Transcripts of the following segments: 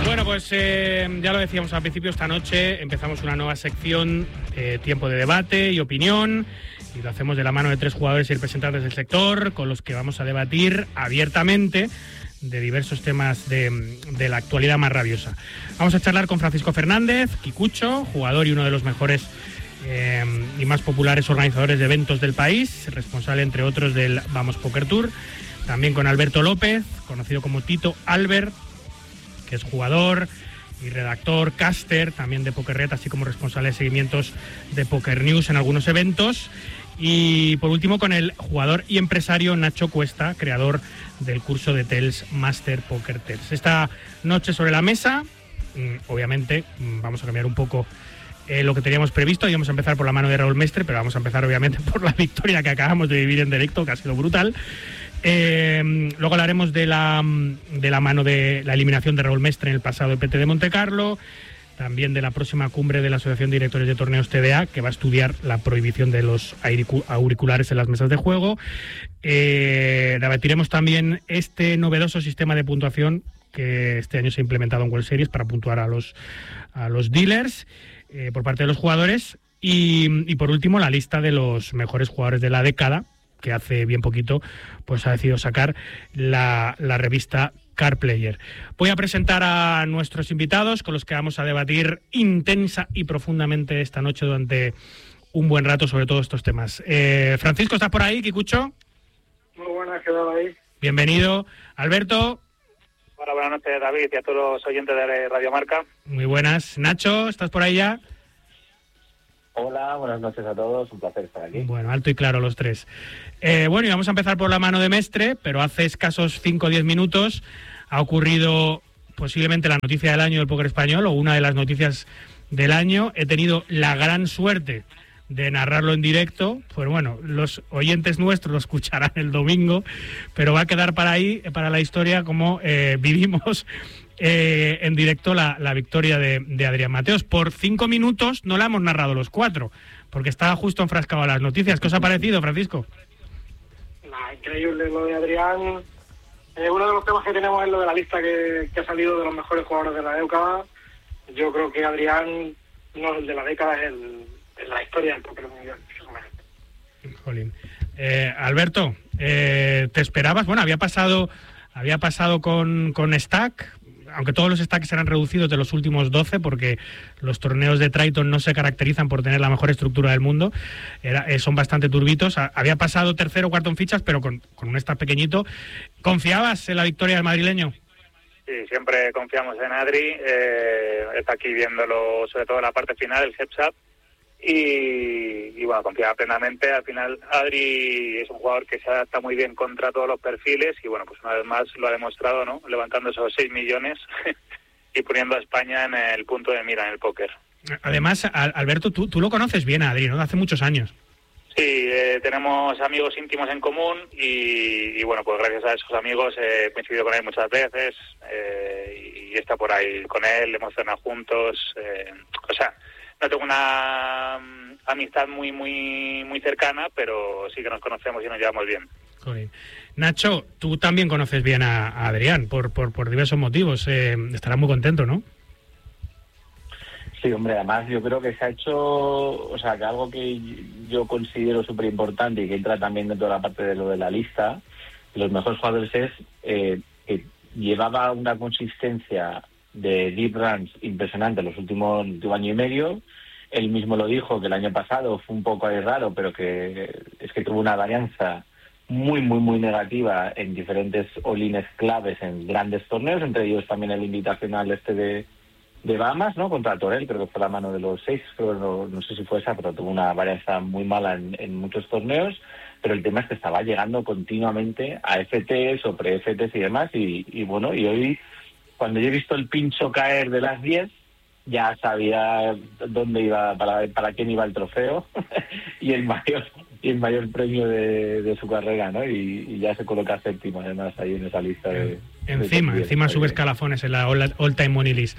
Bueno, pues ya lo decíamos al principio, esta noche empezamos una nueva sección, tiempo de debate y opinión, y lo hacemos de la mano de 3 jugadores y representantes del sector, con los que vamos a debatir abiertamente de diversos temas de la actualidad más rabiosa. Vamos a charlar con Francisco Fernández, Kikucho, jugador y uno de los mejores y más populares organizadores de eventos del país, responsable entre otros del Vamos Poker Tour. También con Alberto López, conocido como Tito Albert, que es jugador y redactor, caster, también de PokerRed, así como responsable de seguimientos de Poker News en algunos eventos. Y por último con el jugador y empresario Nacho Cuesta, creador del curso de Tels Master Poker Tels. Esta noche sobre la mesa, obviamente vamos a cambiar un poco lo que teníamos previsto, y vamos a empezar por la mano de Raúl Mestre, pero vamos a empezar obviamente por la victoria que acabamos de vivir en directo, que ha sido brutal. Luego hablaremos de la mano de la eliminación de Raúl Mestre en el pasado EPT de Montecarlo, también de la próxima cumbre de la Asociación de Directores de Torneos TDA, que va a estudiar la prohibición de los auriculares en las mesas de juego. Debatiremos también este novedoso sistema de puntuación que este año se ha implementado en World Series para puntuar a los dealers por parte de los jugadores. Y por último, la lista de los mejores jugadores de la década, que hace bien poquito pues ha decidido sacar la revista Card Player. Voy a presentar a nuestros invitados, con los que vamos a debatir intensa y profundamente esta noche durante un buen rato sobre todos estos temas. Francisco, ¿estás por ahí, Kikucho? Muy buenas, quedado ahí. Bienvenido. Alberto. Hola, buenas noches, David, y a todos los oyentes de Radio Marca. Muy buenas. Nacho, ¿estás por ahí ya? Hola, buenas noches a todos, un placer estar aquí. Bueno, alto y claro los 3. Bueno, y vamos a empezar por la mano de Mestre, pero hace escasos 5 o 10 minutos ha ocurrido posiblemente la noticia del año del póker español, o una de las noticias del año. He tenido la gran suerte de narrarlo en directo. Pues bueno, los oyentes nuestros lo escucharán el domingo, pero va a quedar para la historia como vivimos en directo la victoria de Adrián Mateos. Por 5 minutos no la hemos narrado los 4, porque estaba justo enfrascado a las noticias. ¿Qué os ha parecido, Francisco? Increíble lo de Adrián. Uno de los temas que tenemos es lo de la lista que ha salido de los mejores jugadores de la década. Yo creo que Adrián, no el de la década, es la historia del póker mundial. Jolín. Alberto, ¿te esperabas? Bueno, había pasado con Stack, aunque todos los stacks eran reducidos de los últimos 12, porque los torneos de Triton no se caracterizan por tener la mejor estructura del mundo, son bastante turbitos. Había pasado tercero o cuarto en fichas, pero con un stack pequeñito. ¿Confiabas en la victoria del madrileño? Sí, siempre confiamos en Adri. Está aquí viéndolo, sobre todo en la parte final, el heads up. Y bueno, confiaba plenamente. Al final Adri es un jugador que se adapta muy bien contra todos los perfiles, y bueno, pues una vez más lo ha demostrado, ¿no? Levantando esos 6 millones y poniendo a España en el punto de mira en el póker. Además, Alberto, tú lo conoces bien a Adri, ¿no? Hace muchos años. Sí, tenemos amigos íntimos en común y bueno, pues gracias a esos amigos he coincidido con él muchas veces y está por ahí con él, hemos cenado juntos, o sea, no tengo una amistad muy muy muy cercana, pero sí que nos conocemos y nos llevamos bien. Joder. Nacho, tú también conoces bien a Adrián por diversos motivos. Estará muy contento, ¿no? Sí, hombre, además yo creo que se ha hecho, o sea, que algo que yo considero súper importante y que entra también dentro de la parte de lo de la lista, de los mejores jugadores, es que llevaba una consistencia de deep runs impresionante los últimos año y medio. Él mismo lo dijo, que el año pasado fue un poco ahí raro, pero que es que tuvo una varianza muy, muy, muy negativa en diferentes all-ins claves en grandes torneos, entre ellos también el invitacional de Bahamas, ¿no? Contra Torel, creo que fue la mano de los 6, pero no sé si fue esa, pero tuvo una varianza muy mala en muchos torneos. Pero el tema es que estaba llegando continuamente a FTs o pre-FTs y demás, y bueno, y hoy, cuando yo he visto el pincho caer de las 10, ya sabía dónde iba, para quién iba el trofeo y el mayor premio de su carrera, ¿no? Y ya se coloca séptimo, además, ahí en esa lista de... Encima sube escalafones en la All-Time Money List.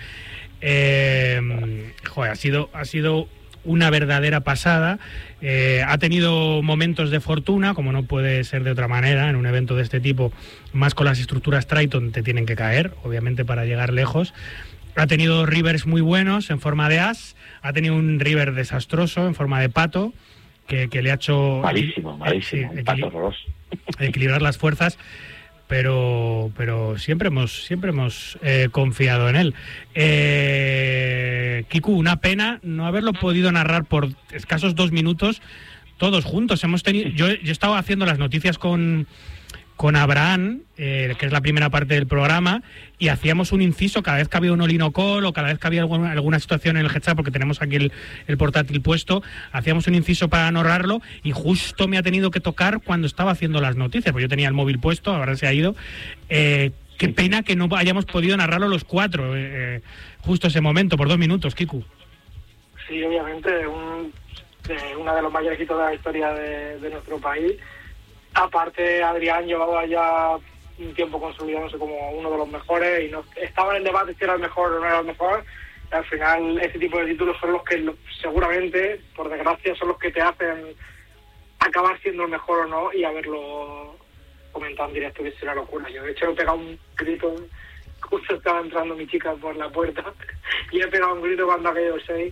Joder, ha sido una verdadera pasada. Ha tenido momentos de fortuna, como no puede ser de otra manera en un evento de este tipo, más con las estructuras Triton te tienen que caer, obviamente, para llegar lejos. Ha tenido rivers muy buenos en forma de as, ha tenido un river desastroso en forma de pato, que le ha hecho... Malísimo, un pato horroroso. Equilibrar las fuerzas, pero siempre hemos confiado en él. Kiku, una pena no haberlo podido narrar por escasos 2 minutos todos juntos. Yo he estado haciendo las noticias con Abraham, que es la primera parte del programa, y hacíamos un inciso cada vez que había un Olinocol o cada vez que había alguna situación en el headset, porque tenemos aquí el portátil puesto, hacíamos un inciso para narrarlo, y justo me ha tenido que tocar cuando estaba haciendo las noticias, porque yo tenía el móvil puesto, ahora se ha ido. Qué pena que no hayamos podido narrarlo los 4, justo ese momento, por 2 minutos, Kiku. Sí, obviamente, una de los mayores hitos de la historia de nuestro país. Aparte, Adrián llevaba ya un tiempo consolidándose como uno de los mejores y no estaba en el debate si era el mejor o no era el mejor. Y al final, este tipo de títulos son los que seguramente, por desgracia, son los que te hacen acabar siendo el mejor o no, y haberlo comentado en directo que es una locura. Yo, de hecho, he pegado un grito, justo estaba entrando mi chica por la puerta, y he pegado un grito cuando ha caído el 6.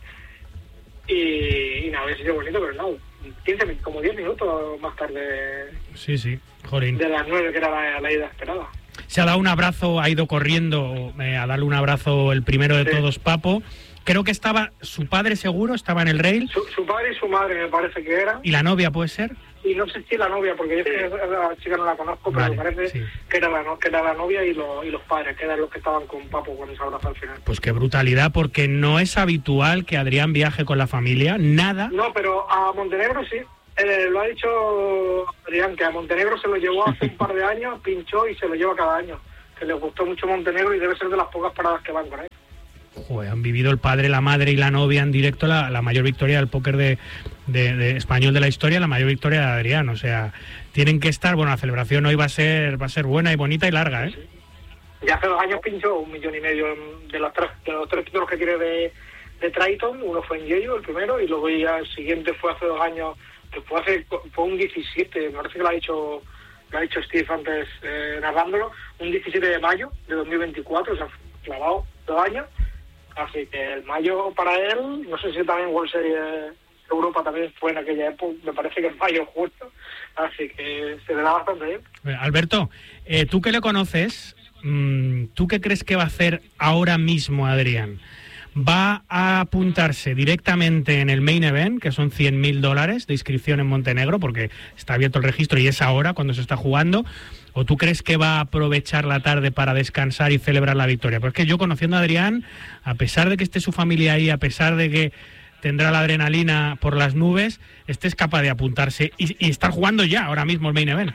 Y nada, había sido bonito, pero no, 10 minutos más tarde. Sí, jolín. De las 9, que era la ida esperada. Se ha dado un abrazo, ha ido corriendo a darle un abrazo el primero de todos, Papo. Creo que estaba su padre, seguro, estaba en el rail. Su padre y su madre, me parece que era. ¿Y la novia puede ser? Y no sé si la novia, porque yo a la chica no la conozco, pero me parece que era la novia y los padres, que eran los que estaban con Papo con ese abrazo al final. Pues qué brutalidad, porque no es habitual que Adrián viaje con la familia, nada. No, pero a Montenegro sí. Lo ha dicho Adrián, que a Montenegro se lo llevó hace un par de años, pinchó y se lo lleva cada año. Que le gustó mucho Montenegro y debe ser de las pocas paradas que van con él. Joder, han vivido el padre, la madre y la novia en directo la mayor victoria del póker de español de la historia, la mayor victoria de Adrián. O sea, tienen que estar... Bueno, la celebración hoy va a ser buena y bonita y larga, ¿eh? Sí. Ya hace 2 años pinchó 1,5 millones de los 3 títulos que tiene de Triton. Uno fue en Yeyo, el primero, y luego ya el siguiente fue hace 2 años, que fue un 17, me parece que lo ha dicho Steve antes narrándolo, un 17 de mayo de 2024, o sea, clavado 2 años. Así que el mayo para él, no sé si también World Series Europa también fue en aquella época, me parece que es mayo justo, así que se le da bastante bien. Alberto, tú que le conoces, ¿tú qué crees que va a hacer ahora mismo Adrián? ¿Va a apuntarse directamente en el main event, que son $100.000 de inscripción en Montenegro, porque está abierto el registro y es ahora cuando se está jugando? ¿O tú crees que va a aprovechar la tarde para descansar y celebrar la victoria? Porque es que yo, conociendo a Adrián, a pesar de que esté su familia ahí, a pesar de que tendrá la adrenalina por las nubes, este es capaz de apuntarse y estar jugando ya ahora mismo el main event.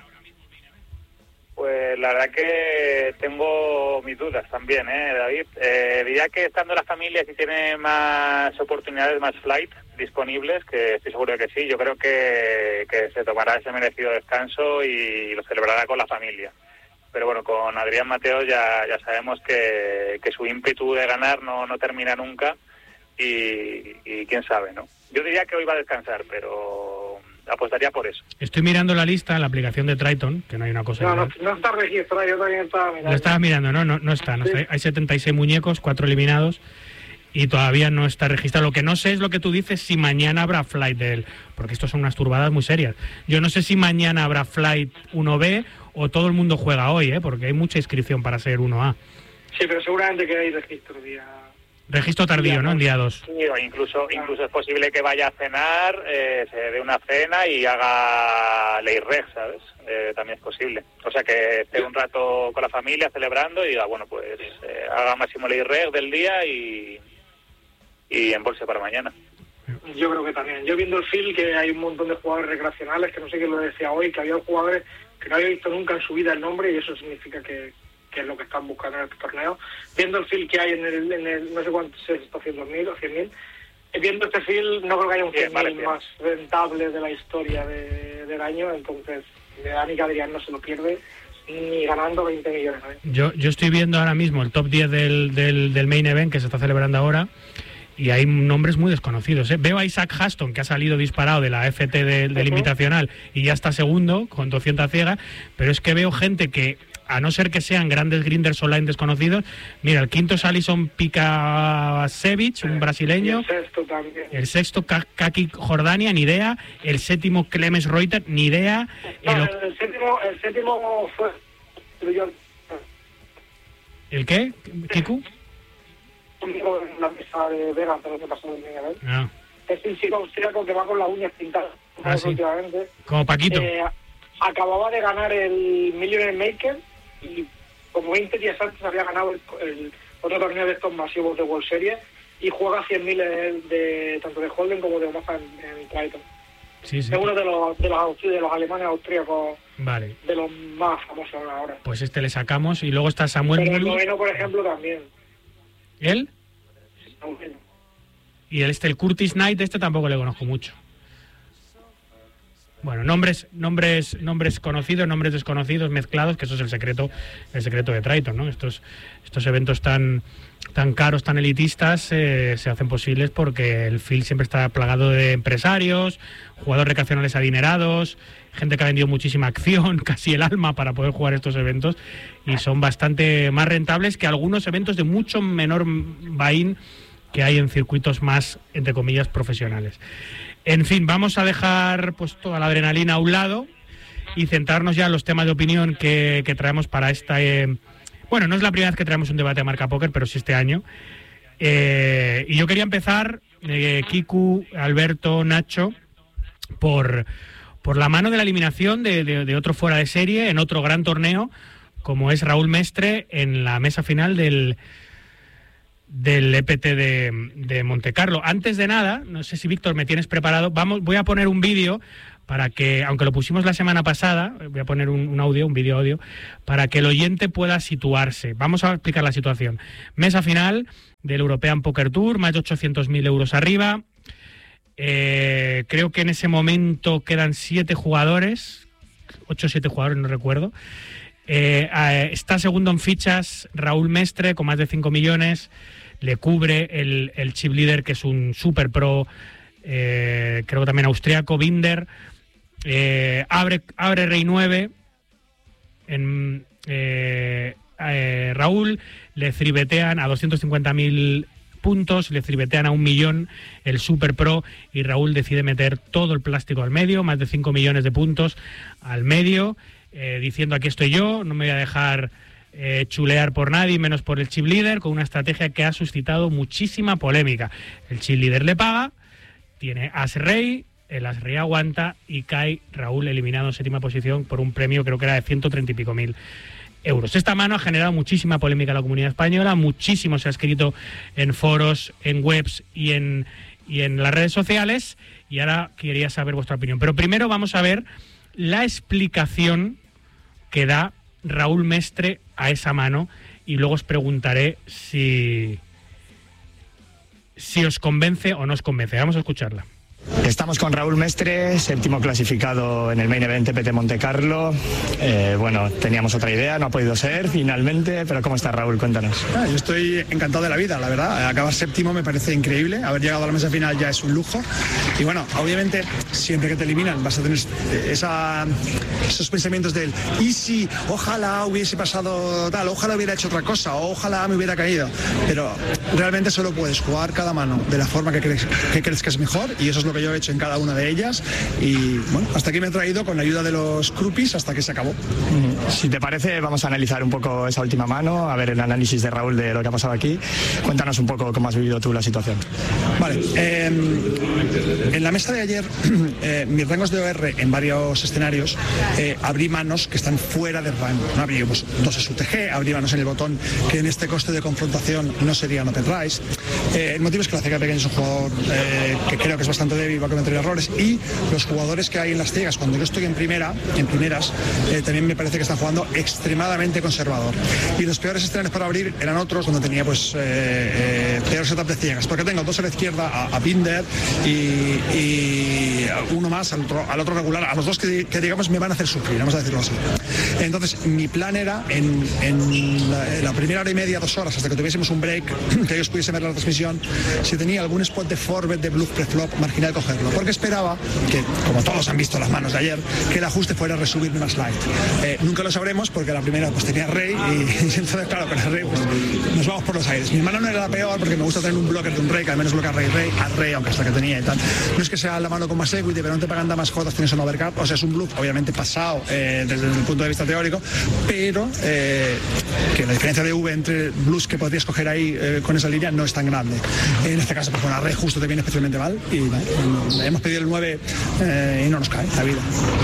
Pues la verdad que tengo mis dudas también, David. Diría que estando la familia, si tiene más oportunidades, más flight disponibles, que estoy seguro de que sí, yo creo que se tomará ese merecido descanso y lo celebrará con la familia. Pero bueno, con Adrián Mateo ya sabemos que su ímpetu de ganar no termina nunca y quién sabe, ¿no? Yo diría que hoy va a descansar, pero apostaría por eso. Estoy mirando la lista en la aplicación de Triton, que no hay una cosa... No está registrado, yo también estaba mirando. Lo estaba mirando, no está. Sí. Hay 76 muñecos, 4 eliminados, y todavía no está registrado. Lo que no sé es lo que tú dices, si mañana habrá flight de él, porque esto son unas turbadas muy serias. Yo no sé si mañana habrá flight 1B o todo el mundo juega hoy, porque hay mucha inscripción para ser 1A. Sí, pero seguramente que hay registro tardío, ¿no? En día 2. Sí, o incluso es posible que vaya a cenar, se dé una cena y haga ley reg, ¿sabes? También es posible. O sea, que esté un rato con la familia celebrando y diga, bueno, pues haga máximo ley reg del día y embolse para mañana. Yo creo que también. Yo viendo el field, que hay un montón de jugadores recreacionales, que no sé quién lo decía hoy, que había jugadores que no había visto nunca en su vida el nombre, y eso significa que es lo que están buscando en este torneo. Viendo el field que hay en el no sé cuánto se está haciendo, 1.000 o 100.000, viendo este field no creo que haya un 100.000 más rentable de la historia del año, entonces Dani Adrián no se lo pierde ni ganando 20 millones. Yo estoy viendo ahora mismo el top 10 del main event que se está celebrando ahora, y hay nombres muy desconocidos. Veo a Isaac Haston, que ha salido disparado de la FT del Invitacional y ya está segundo, con 200 ciegas, pero es que veo gente que a no ser que sean grandes grinders online desconocidos. Mira, el quinto es Alison Pikasevich, un brasileño. Y el sexto también. El sexto, Kaki Jordania, ni idea. El séptimo, Clemens Reuter, ni idea. El séptimo fue... ¿El qué? ¿Kiku? En la mesa de Vegas, pero que pasó en Miguel. Ah. Es un chico austríaco que va con las uñas pintadas. Sí. Últimamente. Como Paquito. Acababa de ganar el Millionaire Maker y como 20 días antes había ganado el otro torneo de estos masivos de World Series y juega 100.000 de tanto de Holden como de Omaha en Triton. Sí. Es uno de los alemanes austríacos, vale, de los más famosos ahora. Pues este le sacamos. Y luego está Samuel Pero el Mulus. noveno, por ejemplo, también. ¿Él? Noveno. Y el Curtis Knight, este tampoco le conozco mucho. Bueno, nombres conocidos, nombres desconocidos, mezclados, que eso es el secreto de Triton, ¿no? Estos eventos tan caros, tan elitistas, se hacen posibles porque el field siempre está plagado de empresarios, jugadores recreacionales adinerados, gente que ha vendido muchísima acción, casi el alma para poder jugar estos eventos, y son bastante más rentables que algunos eventos de mucho menor buy-in que hay en circuitos más, entre comillas, profesionales. En fin, vamos a dejar pues toda la adrenalina a un lado y centrarnos ya en los temas de opinión que traemos para esta... bueno, no es la primera vez que traemos un debate a Marca Póker, pero sí este año. Y yo quería empezar, Kiku, Alberto, Nacho, por la mano de la eliminación de otro fuera de serie en otro gran torneo, como es Raúl Mestre en la mesa final del EPT de Montecarlo. Antes de nada, no sé si Víctor me tienes preparado, voy a poner un vídeo para que, aunque lo pusimos la semana pasada, voy a poner un vídeo audio, para que el oyente pueda situarse. Vamos a explicar la situación. Mesa final del European Poker Tour, más de 800.000 euros arriba. Creo que en ese momento quedan 7 jugadores, 8 o 7 jugadores, no recuerdo. Está segundo en fichas Raúl Mestre con más de 5 millones. Le cubre el chip leader, que es un super pro, creo que también austriaco, Binder. Abre Rey 9 en Raúl, le tribetean a 250.000 puntos, le tribetean a 1 millón el super pro, y Raúl decide meter todo el plástico al medio, más de 5 millones de puntos al medio, diciendo: aquí estoy yo, no me voy a dejar chulear por nadie, menos por el chip leader, con una estrategia que ha suscitado muchísima polémica. El chip leader le paga, tiene as rey, el as rey aguanta y cae Raúl eliminado en séptima posición por un premio, creo que era de 130 y pico mil euros. Esta mano ha generado muchísima polémica en la comunidad española, muchísimo se ha escrito en foros, en webs y en las redes sociales, y ahora quería saber vuestra opinión. Pero primero vamos a ver la explicación que da Raúl Mestre a esa mano, y luego os preguntaré si os convence o no os convence. Vamos a escucharla. Estamos con Raúl Mestre, séptimo clasificado en el Main Event EPT Montecarlo. Bueno, teníamos otra idea, no ha podido ser finalmente, pero ¿cómo está, Raúl? Cuéntanos. Yo estoy encantado de la vida, la verdad. Acabar séptimo me parece increíble. Haber llegado a la mesa final ya es un lujo. Y bueno, obviamente, siempre que te eliminan vas a tener esos pensamientos del y si, ojalá hubiese pasado tal, ojalá hubiera hecho otra cosa, ojalá me hubiera caído. Pero realmente solo puedes jugar cada mano de la forma que crees que es mejor, y eso es lo que yo he hecho en cada una de ellas, y bueno, hasta aquí me he traído con la ayuda de los crupis hasta que se acabó. Si te parece, vamos a analizar un poco esa última mano, a ver el análisis de Raúl de lo que ha pasado aquí. Cuéntanos un poco cómo has vivido tú la situación. Vale, en la mesa de ayer, mis rangos de OR en varios escenarios, abrí manos que están fuera de rango. No abrí pues, 2 SUTG, abrí manos en el botón que en este coste de confrontación no sería un open raise. El motivo es que la CK Pequeño es un jugador que creo que es bastante débil, va a cometer errores, y los jugadores que hay en las ciegas, cuando yo estoy en primeras, también me parece que están jugando extremadamente conservador. Y los peores escenarios para abrir eran otros, donde tenía pues peor setup de ciegas, porque tengo 2 a la izquierda, a Binder, y uno más al otro regular, a los 2 que digamos me van a hacer sufrir, vamos a decirlo así. Entonces mi plan era en la primera hora y media, 2 horas, hasta que tuviésemos un break, que ellos pudiesen ver la transmisión, si tenía algún spot de forbet, de bluff preflop marginal con cogerlo, porque esperaba que, como todos han visto las manos de ayer, que el ajuste fuera resubir una slide. Nunca lo sabremos porque la primera pues tenía rey y entonces claro, con el rey pues nos vamos por los aires. Mi mano no era la peor porque me gusta tener un blocker de un rey que al menos bloquea rey, aunque es la que tenía y tal. No es que sea la mano con más equity, pero no te pagan damas jodas, tienes un overcard, o sea, es un bluff obviamente pasado desde el punto de vista teórico, pero que la diferencia de V entre bluffs que podrías coger ahí con esa línea no es tan grande. En este caso, pues con la rey justo te viene especialmente mal y hemos pedido el 9 y no nos cae la vida.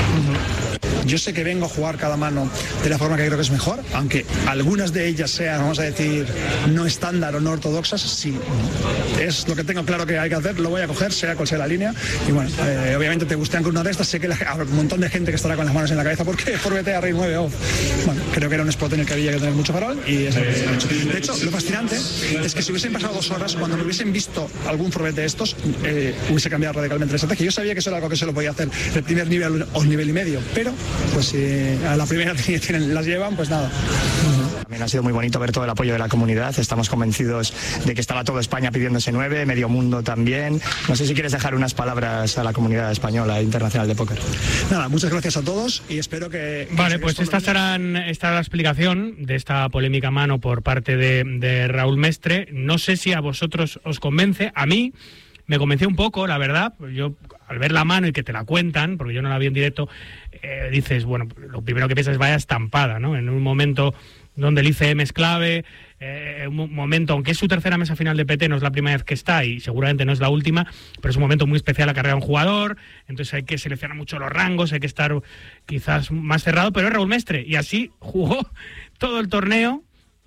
Yo sé que vengo a jugar cada mano de la forma que creo que es mejor, aunque algunas de ellas sean, vamos a decir, no estándar o no ortodoxas, sí. Es lo que tengo claro que hay que hacer, lo voy a coger, sea cual sea la línea. Y bueno, obviamente te gustean con una de estas, sé que habrá un montón de gente que estará con las manos en la cabeza porque por BT a rey 9 off. Bueno, creo que era un spot en el que había que tener mucho farol y es lo que se ha hecho. De hecho, lo fascinante es que si hubiesen pasado 2 horas, cuando me hubiesen visto algún forbet de estos, hubiese cambiado radicalmente la estrategia. Yo sabía que eso era algo que se lo podía hacer el primer nivel o nivel y medio, pero pues si a la primera las llevan, pues nada. También ha sido muy bonito ver todo el apoyo de la comunidad. Estamos convencidos de que estaba toda España pidiendo ese 9, medio mundo también. No sé si quieres dejar unas palabras a la comunidad española e internacional de póker. Nada, muchas gracias a todos y espero que... Vale, pues esta será la explicación de esta polémica mano por parte de Raúl Mestre. No sé si a vosotros os convence. A mí me convenció un poco, la verdad. Yo, al ver la mano y que te la cuentan, porque yo no la vi en directo, dices, bueno, lo primero que piensas es vaya estampada, ¿no? En un momento donde el ICM es clave, un momento, aunque es su tercera mesa final de PT, no es la primera vez que está y seguramente no es la última, pero es un momento muy especial la carrera de un jugador, entonces hay que seleccionar mucho los rangos, hay que estar quizás más cerrado, pero es Raúl Mestre, y así jugó todo el torneo,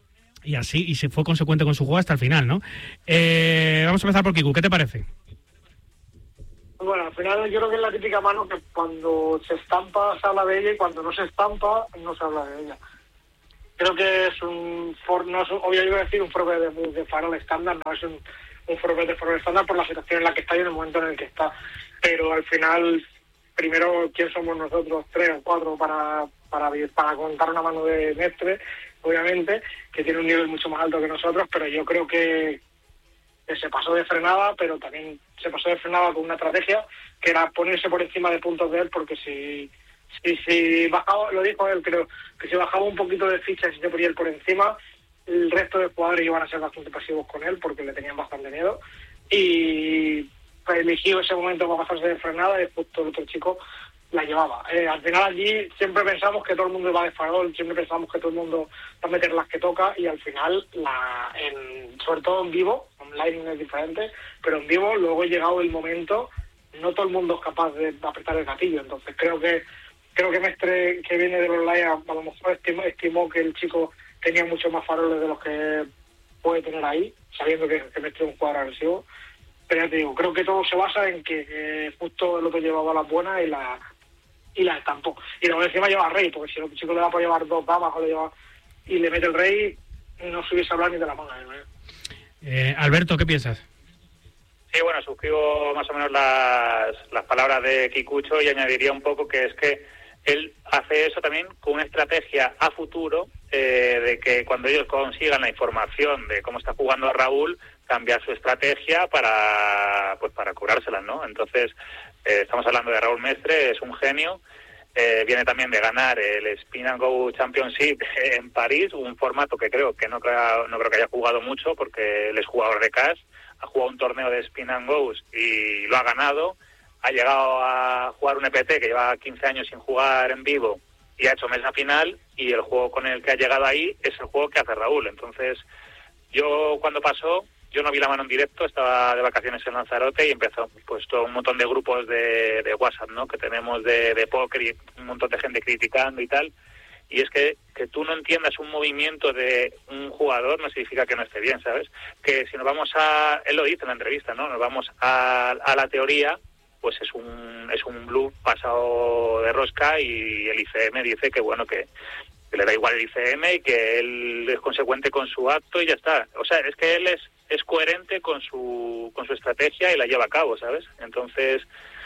y se fue consecuente con su juego hasta el final, ¿no? Vamos a empezar por Kiku, ¿qué te parece? Bueno, al final yo creo que es la típica mano que cuando se estampa se habla de ella y cuando no se estampa no se habla de ella. Creo que es obvio, iba a decir un forbet de farol estándar, no es un forbet de farol estándar por la situación en la que está y en el momento en el que está. Pero al final, primero, ¿quién somos nosotros? 3 o 4 para contar una mano de Mestre, obviamente, que tiene un nivel mucho más alto que nosotros, pero yo creo que se pasó de frenada, pero también se pasó de frenada con una estrategia que era ponerse por encima de puntos de él, porque si bajaba, lo dijo él, creo, que si bajaba un poquito de fichas y se ponía él por encima, el resto de jugadores iban a ser bastante pasivos con él porque le tenían bastante miedo y eligió ese momento para pasarse de frenada y justo el otro chico la llevaba. Al final allí siempre pensamos que todo el mundo va de farol, siempre pensamos que todo el mundo va a meter las que toca y al final, sobre todo en vivo, online es diferente, pero en vivo luego ha llegado el momento, no todo el mundo es capaz de apretar el gatillo, entonces creo que Mestre, que viene del online, a lo mejor estimó que el chico tenía muchos más faroles de los que puede tener ahí, sabiendo que Mestre es un jugador agresivo, pero ya te digo, creo que todo se basa en que justo el otro llevaba las buenas y la estampó. Y luego encima lleva rey, porque si el chico le da por llevar 2 damas y le mete el rey, no se hubiese hablado ni de la mano. Alberto, ¿qué piensas? Sí, bueno, suscribo más o menos las palabras de Kikucho y añadiría un poco que es que él hace eso también con una estrategia a futuro de que cuando ellos consigan la información de cómo está jugando Raúl, cambiar su estrategia para curárselas, ¿no? Entonces, estamos hablando de Raúl Mestre, es un genio, viene también de ganar el Spin and Go Championship en París, un formato que creo que no creo que haya jugado mucho porque él es jugador de cash, ha jugado un torneo de Spin and Goes y lo ha ganado, ha llegado a jugar un EPT que lleva 15 años sin jugar en vivo y ha hecho mesa final y el juego con el que ha llegado ahí es el juego que hace Raúl. Entonces, yo cuando pasó, yo no vi la mano en directo, estaba de vacaciones en Lanzarote y empezó pues todo un montón de grupos de WhatsApp, ¿no? Que tenemos de póker y un montón de gente criticando y tal. Y es que tú no entiendas un movimiento de un jugador no significa que no esté bien, ¿sabes? Que si nos vamos él lo dice en la entrevista, ¿no? Nos vamos a la teoría, pues es un bluff pasado de rosca y el ICM dice que bueno, que le da igual el ICM y que él es consecuente con su acto y ya está. O sea, es que él es coherente con su estrategia y la lleva a cabo, ¿sabes? Entonces,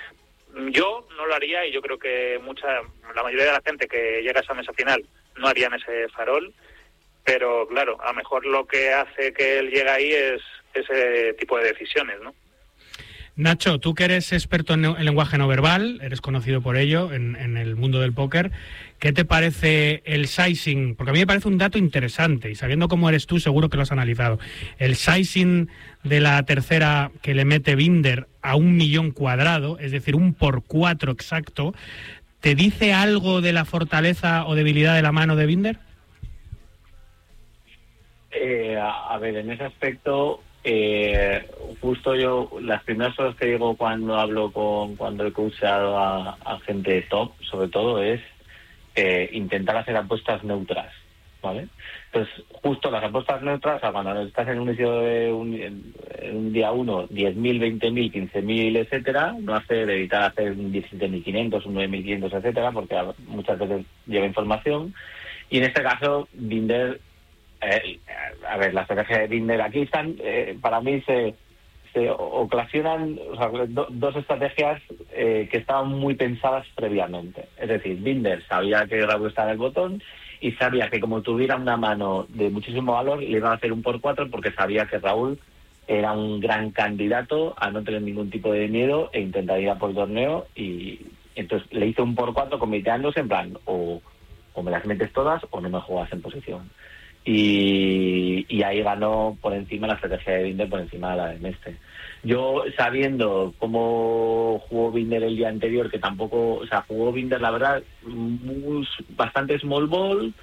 yo no lo haría y yo creo que la mayoría de la gente que llega a esa mesa final no harían ese farol, pero claro, a lo mejor lo que hace que él llegue ahí es ese tipo de decisiones, ¿no? Nacho, tú que eres experto en lenguaje no verbal, eres conocido por ello en el mundo del póker, ¿qué te parece el sizing? Porque a mí me parece un dato interesante y sabiendo cómo eres tú seguro que lo has analizado. El sizing de la tercera que le mete Binder a 1 millón cuadrado, es decir, 1x4 exacto, ¿te dice algo de la fortaleza o debilidad de la mano de Binder? A ver, en ese aspecto, justo yo, las primeras cosas que digo cuando hablo cuando he coachado a gente top, sobre todo, es intentar hacer apuestas neutras, ¿vale? Entonces, justo las apuestas neutras, o sea, cuando estás en un inicio de un día 1, 10.000, 20.000, 15.000, etcétera, no evitar hacer un 17.500, un 9.500, etcétera, porque muchas veces lleva información. Y en este caso, Binder, a ver, la estrategia de Binder aquí están, para mí se ocasiona, o sea, dos estrategias que estaban muy pensadas previamente. Es decir, Binder sabía que Raúl estaba en el botón y sabía que como tuviera una mano de muchísimo valor le iba a hacer un por 4 porque sabía que Raúl era un gran candidato a no tener ningún tipo de miedo e intentaría por el torneo, y entonces le hizo un por 4 comiteándose en plan o me las metes todas o no me juegas en posición. Y ahí ganó por encima la estrategia de Binder, por encima de la de Mestre. Yo, sabiendo cómo jugó Binder el día anterior, que tampoco, o sea, jugó Binder, la verdad, bastante small ball,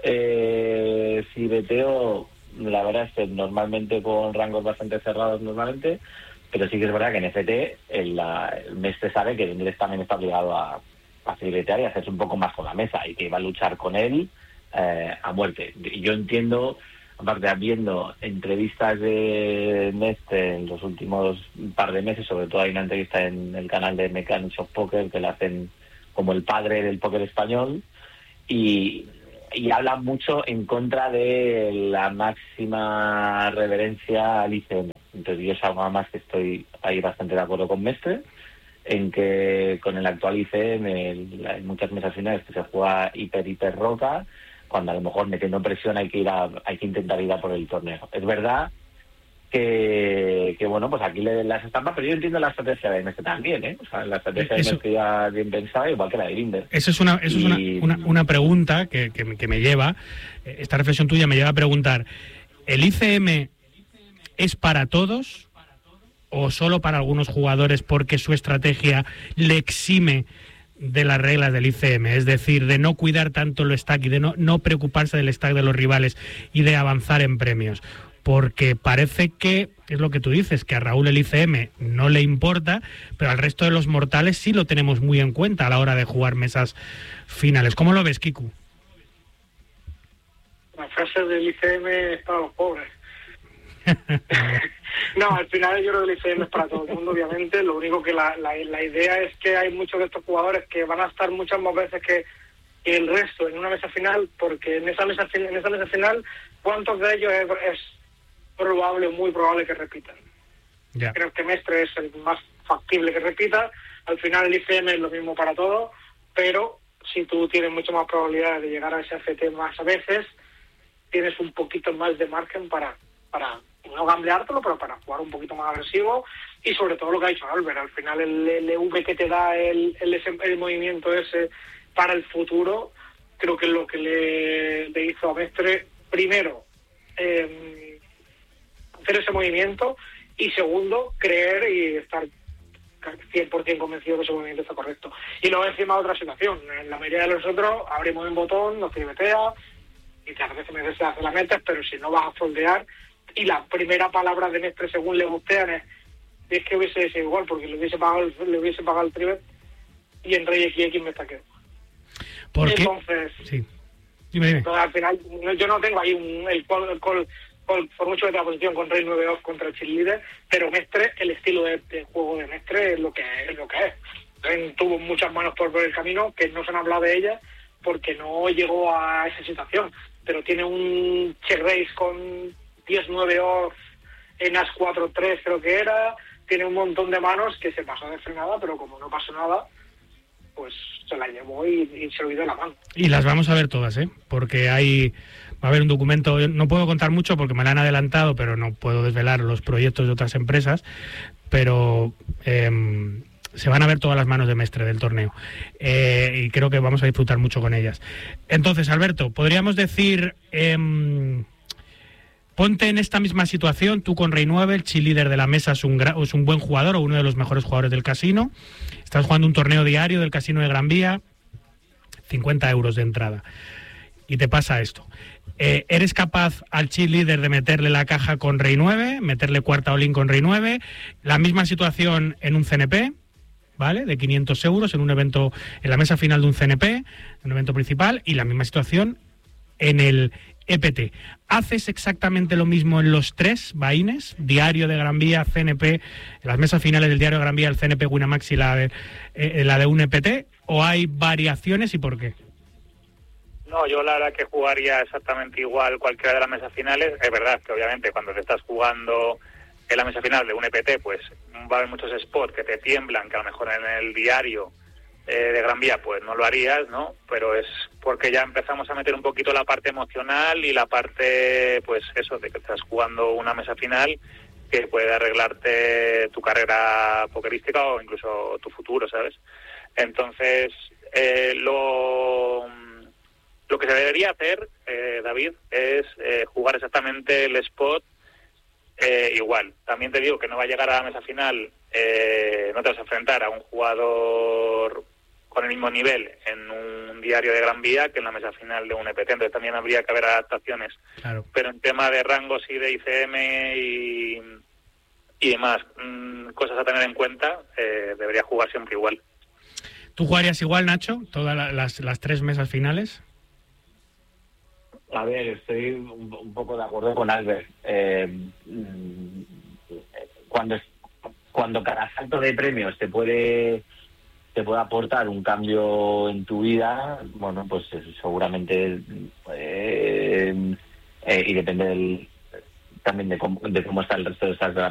si beteo, la verdad es que normalmente con rangos bastante cerrados normalmente, pero sí que es verdad que en FT el Mestre sabe que Binder también está obligado a filetear y a hacerse un poco más con la mesa y que iba a luchar con él a muerte. Y yo entiendo, aparte viendo entrevistas de Mestre en los últimos par de meses, sobre todo hay una entrevista en el canal de Mechanics of Poker que le hacen como el padre del póker español y habla mucho en contra de la máxima reverencia al ICM. Entonces yo es algo más que estoy ahí bastante de acuerdo con Mestre, en que con el actual ICM en muchas mesas finales que se juega hiper roca, cuando a lo mejor metiendo presión hay que intentar ir a por el torneo. Es verdad que bueno, pues aquí le den las estampas, pero yo entiendo la estrategia de Mestre también, ¿eh? O sea, la estrategia de Mestre ya bien pensada, igual que la de Binder. Eso es una pregunta que me lleva, esta reflexión tuya me lleva a preguntar, ¿el ICM es para todos o solo para algunos jugadores porque su estrategia le exime de las reglas del ICM, es decir, de no cuidar tanto el stack y de no preocuparse del stack de los rivales y de avanzar en premios? Porque parece que, es lo que tú dices, que a Raúl el ICM no le importa, pero al resto de los mortales sí lo tenemos muy en cuenta a la hora de jugar mesas finales. ¿Cómo lo ves, Kiku? La frase del ICM es para los pobres. No, al final yo creo que el ICM es para todo el mundo, obviamente. Lo único que la idea es que hay muchos de estos jugadores que van a estar muchas más veces que el resto en una mesa final, porque en esa mesa final, ¿cuántos de ellos es probable, muy probable que repitan? Yeah. Creo que Mestre es el más factible que repita. Al final el ICM es lo mismo para todos, pero si tú tienes mucho más probabilidad de llegar a ese FT más a veces, tienes un poquito más de margen para no gambleártelo, pero para jugar un poquito más agresivo. Y sobre todo lo que ha dicho Albert, al final el EV que te da el movimiento ese para el futuro, creo que es lo que le hizo a Mestre, primero, hacer ese movimiento, y segundo, creer y estar 100% convencido que ese movimiento está correcto. Y luego encima otra situación, en la mayoría de nosotros abrimos un botón, nos tribetea y te hace la metes, pero si no vas a foldear, y la primera palabra de Mestre según le gustean es que hubiese sido igual, porque le hubiese pagado el tribet y en Rey X me estaqueo. ¿Por qué? Entonces, sí. Dime. Entonces, al final yo no tengo ahí el call por mucho que te la posición con Rey 9 off contra el cheerleader, pero Mestre, el estilo de juego de Mestre es lo que es. Tuvo muchas manos por el camino que no se han hablado de ellas porque no llegó a esa situación, pero tiene un check race con 10-9 off en As 4-3 creo que era, tiene un montón de manos que se pasó de frenada, pero como no pasó nada, pues se la llevó y se olvidó la mano. Y las vamos a ver todas, porque hay Va a haber un documento, no puedo contar mucho porque me lo han adelantado, pero no puedo desvelar los proyectos de otras empresas, pero se van a ver todas las manos de Mestre del torneo y creo que vamos a disfrutar mucho con ellas. Entonces, Alberto, podríamos decir, ponte en esta misma situación, tú con Rey 9, el cheerleader de la mesa es un buen jugador o uno de los mejores jugadores del casino, estás jugando un torneo diario del Casino de Gran Vía, 50 euros de entrada, y te pasa esto. ¿Eres capaz al cheerleader de meterle la caja con Rey 9, meterle cuarta all-in con Rey 9, la misma situación en un CNP, ¿vale? De 500 euros en un evento, en la mesa final de un CNP, en un evento principal, y la misma situación en el EPT? ¿Haces exactamente lo mismo en los tres vaines? Diario de Gran Vía, CNP, en las mesas finales del Diario de Gran Vía, el CNP, Winamax y la de un EPT, ¿o hay variaciones y por qué? No, yo la verdad que jugaría exactamente igual cualquiera de las mesas finales. Es verdad que obviamente cuando te estás jugando en la mesa final de un EPT, pues va a haber muchos spots que te tiemblan, que a lo mejor en el diario de Gran Vía pues no lo harías, ¿no? Pero es porque ya empezamos a meter un poquito la parte emocional y la parte, pues eso, de que estás jugando una mesa final que puede arreglarte tu carrera pokerística o incluso tu futuro, ¿sabes? Entonces, lo que se debería hacer, David, es jugar exactamente el spot igual. También te digo que no va a llegar a la mesa final, no te vas a enfrentar a un jugador con el mismo nivel en un diario de Gran Vía que en la mesa final de un EPT, entonces también habría que haber adaptaciones. Claro. Pero en tema de rangos y de ICM y demás, cosas a tener en cuenta, debería jugar siempre igual. ¿Tú jugarías igual, Nacho, todas las tres mesas finales? A ver, estoy un poco de acuerdo con Albert. Cuando cada salto de premios te puede aportar un cambio en tu vida, bueno, pues seguramente y depende también de cómo está el resto de estas